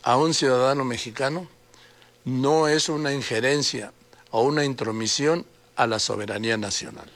a un ciudadano mexicano no es una injerencia o una intromisión a la soberanía nacional.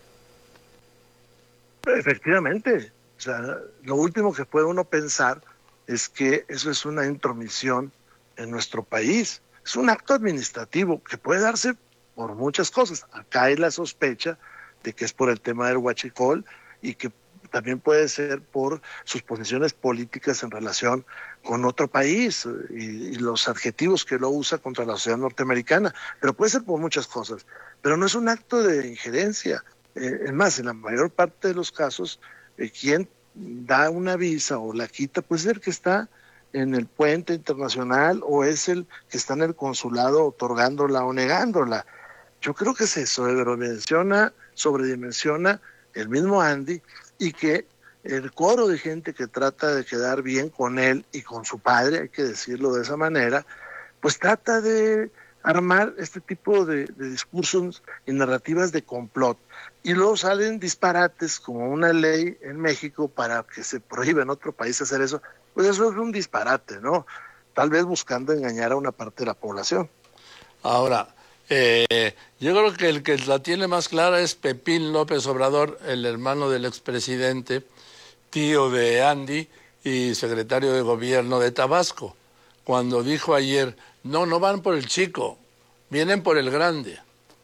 Efectivamente, o sea, lo último que puede uno pensar es que eso es una intromisión en nuestro país. Es un acto administrativo que puede darse por muchas cosas. Acá hay la sospecha de que es por el tema del huachicol y que también puede ser por sus posiciones políticas en relación con otro país y los adjetivos que lo usa contra la sociedad norteamericana. Pero puede ser por muchas cosas. Pero no es un acto de injerencia. Es más, en la mayor parte de los casos, quien da una visa o la quita, puede ser que está en el puente internacional o es el que está en el consulado otorgándola o negándola. Yo creo que se sobredimensiona el mismo Andy y que el coro de gente que trata de quedar bien con él y con su padre, hay que decirlo de esa manera, pues trata de armar este tipo de discursos y narrativas de complot. Y luego salen disparates como una ley en México para que se prohíba en otro país hacer eso. Pues eso es un disparate, ¿no? Tal vez buscando engañar a una parte de la población. Ahora, yo creo que el que la tiene más clara es Pepín López Obrador, el hermano del expresidente, tío de Andy y secretario de gobierno de Tabasco, cuando dijo ayer, no van por el chico, vienen por el grande.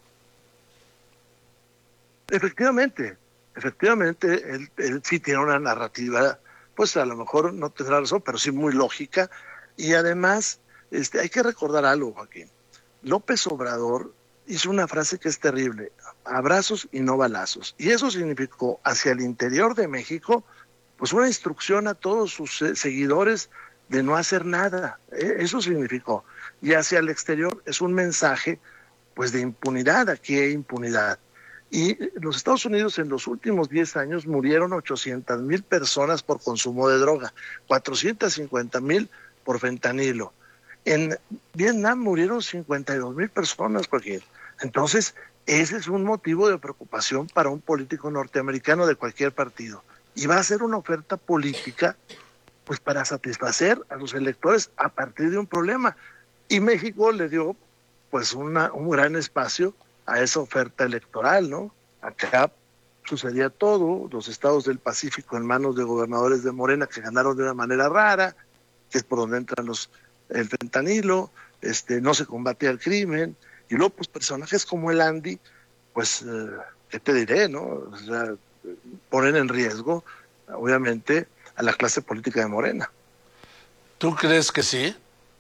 Efectivamente, él sí tiene una narrativa, pues a lo mejor no tendrá razón, pero sí muy lógica. Y además, hay que recordar algo, Joaquín. López Obrador hizo una frase que es terrible: abrazos y no balazos. Y eso significó hacia el interior de México, pues una instrucción a todos sus seguidores de no hacer nada. Eso significó. Y hacia el exterior es un mensaje, pues, de impunidad. Aquí hay impunidad. Y los Estados Unidos en los últimos 10 años murieron 800,000 personas por consumo de droga, 450,000 por fentanilo. En Vietnam murieron 52,000 personas, Joaquín. Entonces, ese es un motivo de preocupación para un político norteamericano de cualquier partido. Y va a ser una oferta política, pues, para satisfacer a los electores a partir de un problema. Y México le dio, pues, un gran espacio a esa oferta electoral, ¿no? Acá sucedía todo, los estados del Pacífico en manos de gobernadores de Morena que ganaron de una manera rara, que es por donde entran el fentanilo, no se combatía el crimen, y luego pues personajes como el Andy, pues, ¿qué te diré, no? O sea, ponen en riesgo, obviamente, a la clase política de Morena. ¿Tú crees que sí?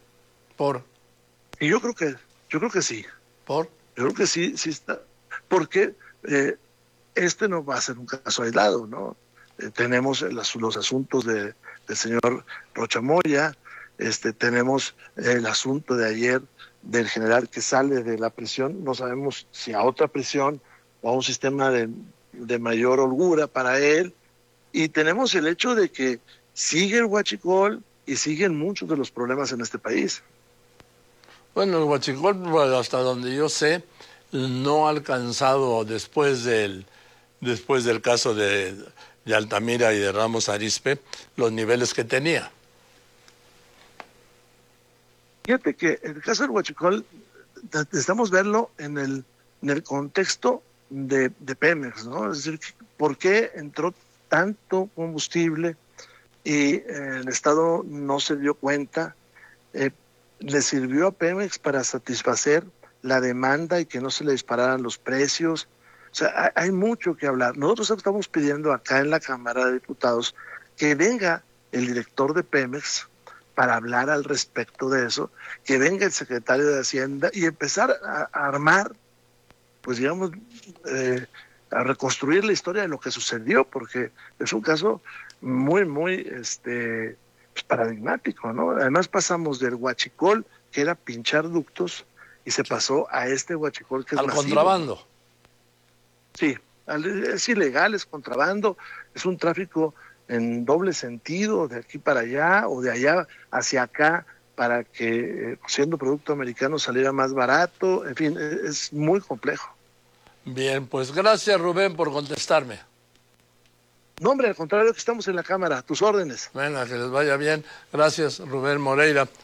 Y yo creo que sí. ¿Por? Yo creo que sí está, porque no va a ser un caso aislado, ¿no? Tenemos los asuntos del señor Rocha Moya, tenemos el asunto de ayer del general que sale de la prisión, no sabemos si a otra prisión o a un sistema de mayor holgura para él, y tenemos el hecho de que sigue el huachicol y siguen muchos de los problemas en este país. Bueno, el huachicol, hasta donde yo sé, no ha alcanzado después del caso de Altamira y de Ramos Arizpe los niveles que tenía. Fíjate que el caso del huachicol necesitamos verlo en el contexto de Pemex, ¿no? Es decir, ¿por qué entró tanto combustible y el Estado no se dio cuenta? Le sirvió a Pemex para satisfacer la demanda y que no se le dispararan los precios. O sea, hay mucho que hablar. Nosotros estamos pidiendo acá en la Cámara de Diputados que venga el director de Pemex para hablar al respecto de eso, que venga el secretario de Hacienda y empezar a armar, pues digamos, a reconstruir la historia de lo que sucedió, porque es un caso muy, muy pues paradigmático, ¿no? Además pasamos del huachicol, que era pinchar ductos, y se pasó a este huachicol que es al masivo, contrabando. ¿no? Sí, es ilegal, es contrabando, es un tráfico en doble sentido, de aquí para allá o de allá hacia acá, para que siendo producto americano saliera más barato. En fin, es muy complejo. Bien, pues gracias, Rubén, por contestarme. No, hombre, al contrario, que estamos en la Cámara, a tus órdenes. Venga, que les vaya bien. Gracias, Rubén Moreira.